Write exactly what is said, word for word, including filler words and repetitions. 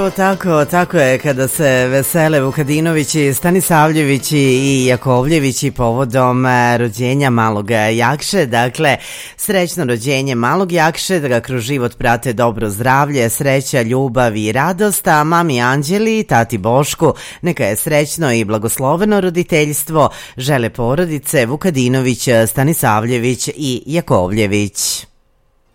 Tako, tako je kada se vesele Vukadinovići, Stanisavljevići i Jakovljevići povodom rođenja malog Jakše. Dakle, srećno rođenje malog Jakše, da ga kroz život prate dobro zdravlje, sreća, ljubav i radost, a mami Anđeli i tati Bošku neka je srećno i blagosloveno roditeljstvo, žele porodice Vukadinović, Stanisavljević i Jakovljević.